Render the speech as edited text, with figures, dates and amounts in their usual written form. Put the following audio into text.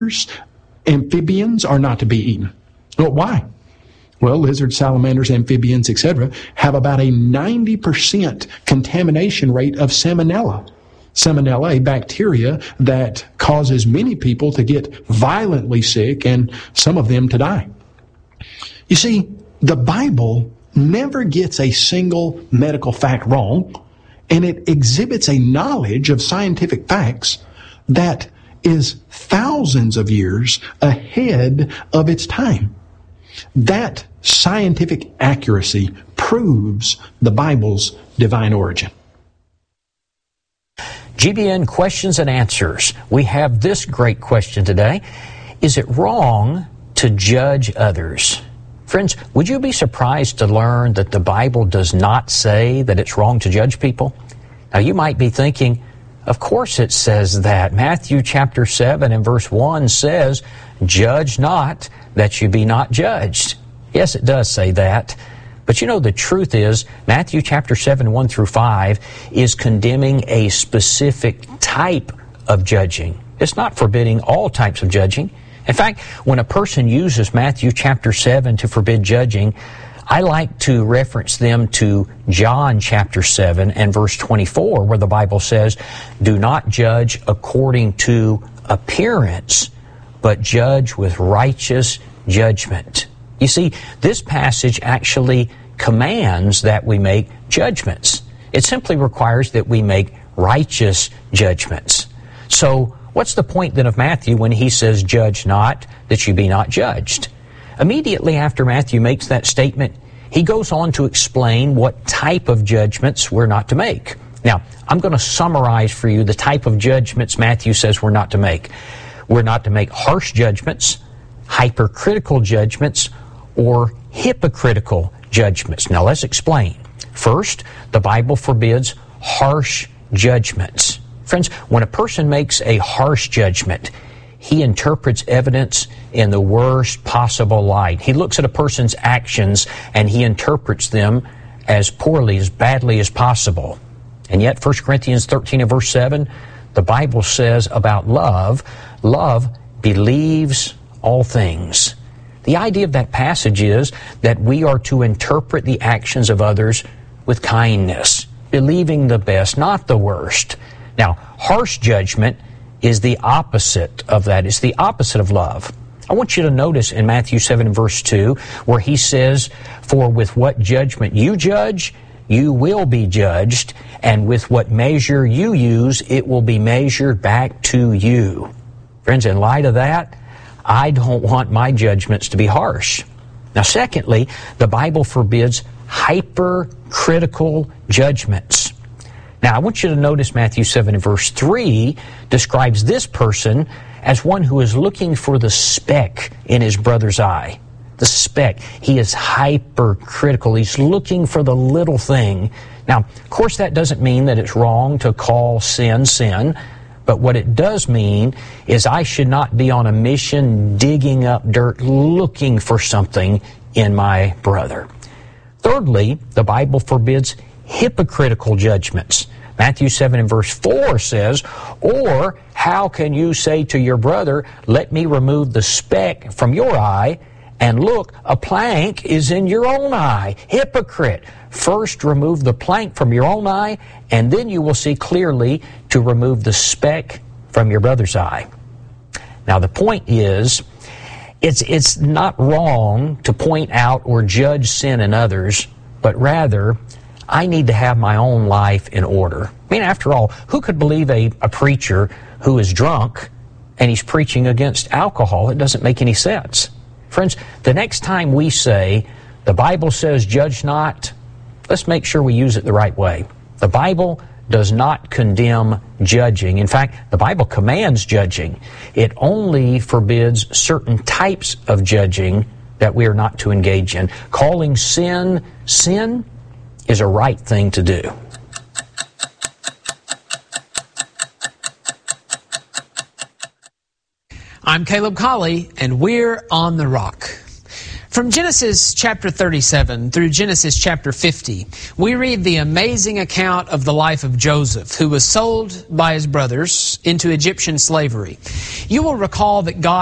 amphibians are not to be eaten. Well, why? Well, lizards, salamanders, amphibians, etc. have about a 90% contamination rate of salmonella. Salmonella, a bacteria that causes many people to get violently sick and some of them to die. You see, the Bible never gets a single medical fact wrong, and it exhibits a knowledge of scientific facts that is thousands of years ahead of its time. That scientific accuracy proves the Bible's divine origin. GBN Questions and Answers. We have this great question today. Is it wrong to judge others? Friends, would you be surprised to learn that the Bible does not say that it's wrong to judge people? Now, you might be thinking, of course it says that. Matthew chapter 7 and verse 1 says, "Judge not, that you be not judged." Yes, it does say that. But you know, the truth is, Matthew chapter 7, 1 through 5 is condemning a specific type of judging. It's not forbidding all types of judging. In fact, when a person uses Matthew chapter 7 to forbid judging, I like to reference them to John chapter 7 and verse 24, where the Bible says, "Do not judge according to appearance, but judge with righteous judgment." You see, this passage actually commands that we make judgments. It simply requires that we make righteous judgments. So, what's the point then of Matthew when he says, "Judge not, that you be not judged"? Immediately after Matthew makes that statement, he goes on to explain what type of judgments we're not to make. Now, I'm going to summarize for you the type of judgments Matthew says we're not to make. We're not to make harsh judgments, hypercritical judgments, or hypocritical judgments. Now, let's explain. First, the Bible forbids harsh judgments. Friends, when a person makes a harsh judgment, he interprets evidence in the worst possible light. He looks at a person's actions and he interprets them as poorly, as badly as possible. And yet, 1 Corinthians 13 and verse 7, the Bible says about love, love believes all things. The idea of that passage is that we are to interpret the actions of others with kindness, believing the best, not the worst. Now, harsh judgment is the opposite of that. It's the opposite of love. I want you to notice in Matthew 7 and verse 2, where he says, "For with what judgment you judge, you will be judged, and with what measure you use, it will be measured back to you." Friends, in light of that, I don't want my judgments to be harsh. Now, secondly, the Bible forbids hypercritical judgments. Now, I want you to notice Matthew 7 and verse 3 describes this person as one who is looking for the speck in his brother's eye. The speck. He is hypercritical. He's looking for the little thing. Now, of course, that doesn't mean that it's wrong to call sin, sin. But what it does mean is I should not be on a mission digging up dirt looking for something in my brother. Thirdly, the Bible forbids hypocritical judgments. Matthew 7 and verse 4 says, "Or how can you say to your brother, 'Let me remove the speck from your eye,' and look, a plank is in your own eye? Hypocrite! First remove the plank from your own eye, and then you will see clearly to remove the speck from your brother's eye." Now, the point is, it's not wrong to point out or judge sin in others, but rather, I need to have my own life in order. I mean, after all, who could believe a preacher who is drunk and he's preaching against alcohol? It doesn't make any sense. Friends, the next time we say, the Bible says judge not, let's make sure we use it the right way. The Bible does not condemn judging. In fact, the Bible commands judging. It only forbids certain types of judging that we are not to engage in. Calling sin, sin is a right thing to do. I'm Caleb Colley, and we're on the Rock. From Genesis chapter 37 through Genesis chapter 50, we read the amazing account of the life of Joseph, who was sold by his brothers into Egyptian slavery. You will recall that God